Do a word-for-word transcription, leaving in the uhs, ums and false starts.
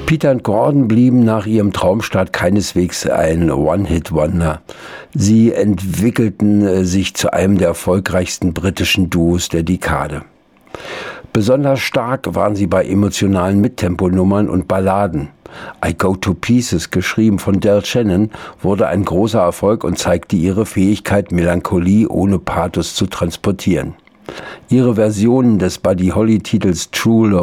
Peter und Gordon blieben nach ihrem Traumstart keineswegs ein One-Hit-Wonder. Sie entwickelten sich zu einem der erfolgreichsten britischen Duos der Dekade. Besonders stark waren sie bei emotionalen Mittemponummern und Balladen. I Go to Pieces, geschrieben von Del Shannon, wurde ein großer Erfolg und zeigte ihre Fähigkeit, Melancholie ohne Pathos zu transportieren. Ihre Versionen des Buddy Holly-Titels True Love